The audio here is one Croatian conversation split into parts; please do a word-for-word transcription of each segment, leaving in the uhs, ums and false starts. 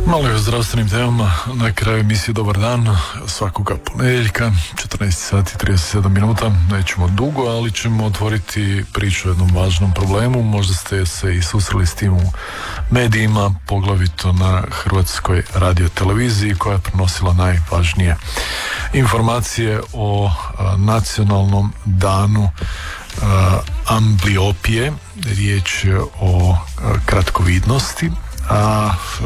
Malo je o zdravstvenim temama na kraju emisije Dobar dan, svakoga ponedjeljka, četrnaest sati i trideset sedam minuta. Nećemo dugo, ali ćemo otvoriti priču o jednom važnom problemu. Možda ste se i susreli s tim u medijima, poglavito na Hrvatskoj radioteleviziji koja je prenosila najvažnije informacije o a, nacionalnom danu a, ambliopije. Riječ je o a, kratkovidnosti. a e,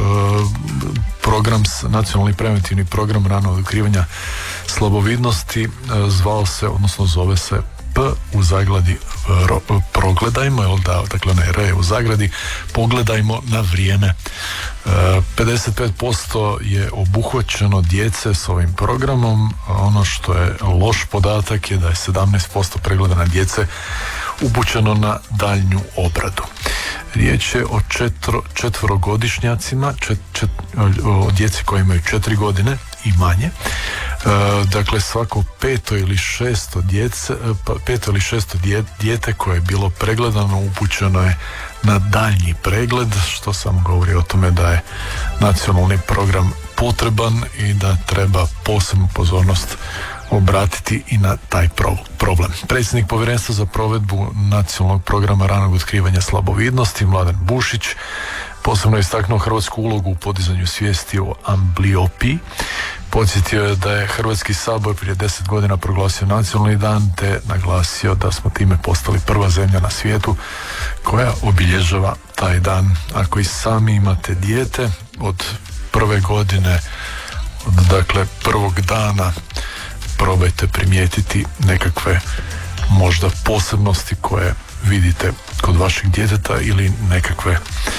program, nacionalni preventivni program ranog otkrivanja slabovidnosti e, zvao se, odnosno zove se P u zagradi ro, progledajmo, jel da, dakle ne R u zagradi, pogledajmo na vrijeme. E, pedeset pet posto je obuhvaćeno djece s ovim programom. Ono što je loš podatak je da je sedamnaest posto pregledane djece upućeno na daljnju obradu. Riječ je o četvro, četverogodišnjacima, čet, čet, o djeci koji imaju četiri godine i manje. E, dakle, svako peto ili šesto djece, peto ili šesto dijete koje je bilo pregledano upućeno je na daljnji pregled, što samo govori o tome da je nacionalni program potreban i da treba posebnu pozornost obratiti i na taj problem. Predsjednik Povjerenstva za provedbu nacionalnog programa ranog otkrivanja slabovidnosti Mladen Bušić posebno je istaknuo hrvatsku ulogu u podizanju svijesti o ambliopiji. Podsjetio je da je Hrvatski sabor prije deset godina proglasio nacionalni dan, te naglasio da smo time postali prva zemlja na svijetu koja obilježava taj dan. Ako i sami imate dijete, od prve godine, od dakle prvog dana, probajte primijetiti nekakve možda posebnosti koje vidite kod vašeg djeteta ili nekakve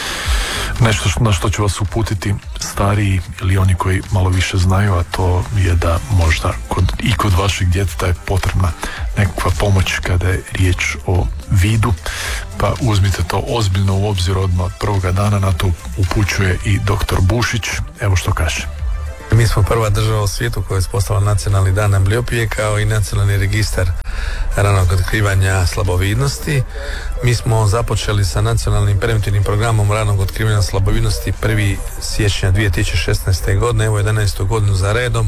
nešto na što ću vas uputiti stariji ili oni koji malo više znaju, a to je da možda kod, i kod vašeg djeteta je potrebna nekakva pomoć kada je riječ o vidu, pa uzmite to ozbiljno u obzir odmah od prvoga dana. Na to upućuje i doktor Bušić. Evo što kaže. Mi smo prva država u svijetu koja je uspostavila nacionalni dan ambliopije kao i nacionalni registar ranog otkrivanja slabovidnosti. Mi smo započeli sa nacionalnim preventivnim programom ranog otkrivanja slabovidnosti prvog siječnja dvije tisuće šesnaeste. godine, evo jedanaestu godinu za redom,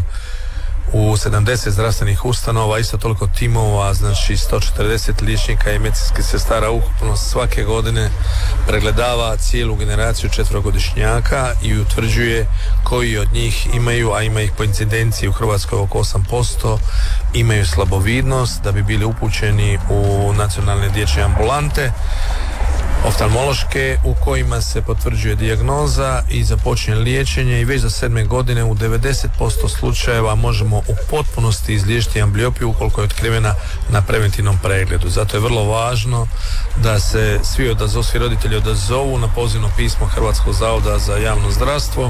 u sedamdeset zdravstvenih ustanova, isto toliko timova, znači sto četrdeset liječnika i medicinskih sestara ukupno svake godine pregledava cijelu generaciju četverogodišnjaka i utvrđuje koji od njih imaju, a ima ih po incidenciji u Hrvatskoj oko osam posto, imaju slabovidnost, da bi bili upućeni u nacionalne dječje ambulante oftalmološke u kojima se potvrđuje dijagnoza i započinje liječenje, i već za sedme godine u devedeset posto slučajeva možemo u potpunosti izliječiti ambliopiju ukoliko je otkrivena na preventivnom pregledu. Zato je vrlo važno da se svi odazovu, svi roditelji odazovu na pozivno pismo Hrvatskog zavoda za javno zdravstvo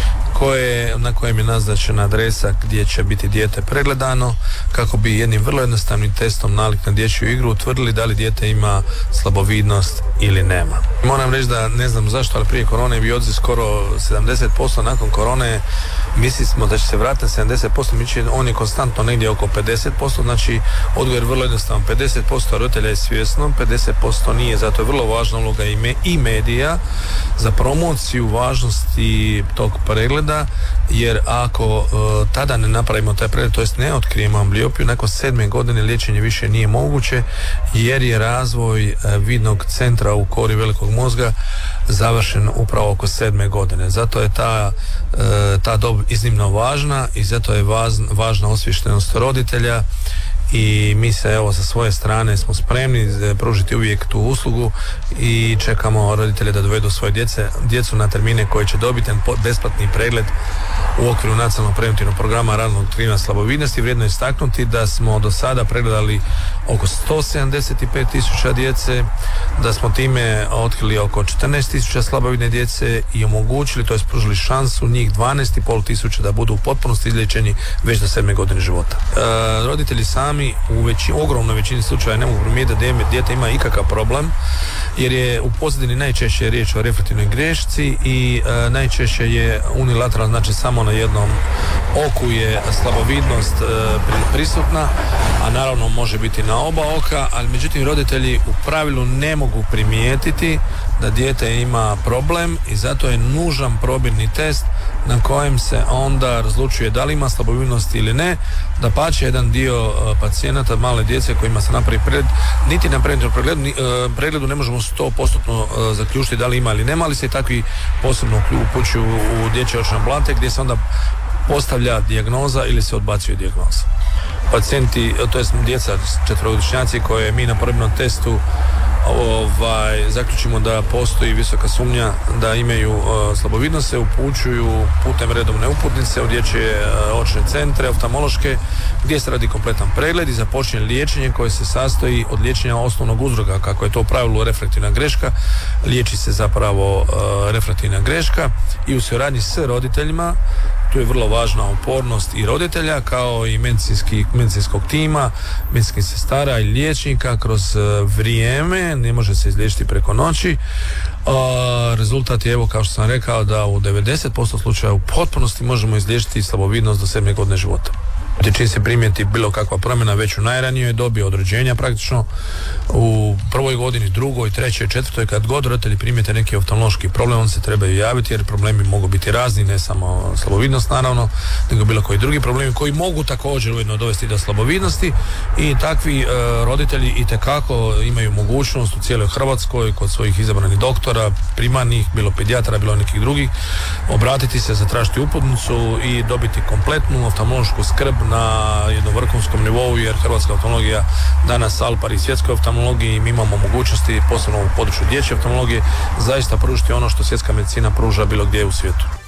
koje, na kojem je naznačena adresa gdje će biti dijete pregledano, kako bi jednim vrlo jednostavnim testom nalik na dječju igru utvrdili da li dijete ima slabovidnost ili nema. Moram reći da ne znam zašto, ali prije korone je bio odziv skoro sedamdeset posto, nakon korone mislili smo da će se vratiti sedamdeset posto, mi će, on je konstantno negdje oko pedeset posto, znači odgovor je vrlo jednostavan, pedeset posto roditelja je svjesno, pedeset posto nije, zato je vrlo važna uloga i, me, i medija za promociju važnosti tog pregleda, jer ako uh, tada ne napravimo taj pregled, to jest ne otkrijemo ambliopiju, nakon sedme godine liječenje više nije moguće, jer je razvoj uh, vidnog centra u kori velikog mozga završen upravo oko sedme godine. Zato je ta, uh, ta dob iznimno važna i zato je vaz, važna osviještenost roditelja. I mi se evo sa svoje strane smo spremni pružiti uvijek tu uslugu i čekamo roditelje da dovedu svoje djece, djecu na termine koje će dobiti besplatni pregled u okviru nacionalnog preventivnog programa ranog otkrivanja slabovidnosti. Vrijedno je istaknuti da smo do sada pregledali oko sto sedamdeset pet tisuća djece, da smo time otkrili oko četrnaest tisuća slabovidne djece i omogućili, to jest pružili šansu njih dvanaest i pol tisuća da budu u potpunosti izliječeni već do sedme godine života. E, roditelji sami sami u veći, ogromnoj većini slučaja ne mogu primijetiti da dijete ima ikakav problem, jer je u pozadini najčešće riječ o refraktivnoj grešci i e, najčešće je unilateralno, znači samo na jednom oku je slabovidnost e, prisutna, a naravno može biti na oba oka, ali međutim roditelji u pravilu ne mogu primijetiti da dijete ima problem i zato je nužan probirni test na kojem se onda razlučuje da li ima slabovidnost ili ne. Dapače, jedan dio uh, pacijenata, male djece kojima se napravi pregled, niti na preventivnom pregledu, ni, uh, pregledu ne možemo sto posto uh, zaključiti da li ima ili nema, ali se i takvi posebno upućuju u dječje očne ambulante gdje se onda postavlja dijagnoza ili se odbacuje dijagnoza. Pacijenti, to jest djeca četverogodišnjaci koje mi na probirnom testu ovaj, zaključimo da postoji visoka sumnja da imaju uh, slabovidnost, se upućuju putem redovne uputnice u dječje uh, očne centre, oftalmološke, gdje se radi kompletan pregled i započne liječenje koje se sastoji od liječenja osnovnog uzroka, kako je to u pravilu refraktivna greška, liječi se zapravo uh, refraktivna greška i u suradnji s roditeljima. Tu je vrlo važna upornost i roditelja kao i medicinski, medicinskog tima, medicinskih sestara i liječnika kroz vrijeme, ne može se izliječiti preko noći. A, rezultat je, evo kao što sam rekao, da u devedeset posto slučaja u potpunosti možemo izliječiti slabovidnost do sedme godine života. Čim se primijeti bilo kakva promjena već u najranijoj dobi od rođenja, praktično u prvoj godini, drugoj, trećoj, četvrtoj, kad god roditelji primijete neki oftalmološki problem, on se trebaju javiti jer problemi mogu biti razni, ne samo slabovidnost naravno, nego bilo koji drugi problemi koji mogu također ujedno dovesti do slabovidnosti i takvi e, roditelji itekako imaju mogućnost u cijeloj Hrvatskoj kod svojih izabranih doktora, primarnih, bilo pedijatara, bilo nekih drugih, obratiti se, zatražiti uputnicu i dobiti kompletnu oftalmološku skrb na jednom vrhunskom nivou, jer hrvatska oftalmologija danas al pari svjetskoj oftalmologiji, mi imamo mogućnosti, posebno u području dječje oftalmologije, zaista pružiti ono što svjetska medicina pruža bilo gdje u svijetu.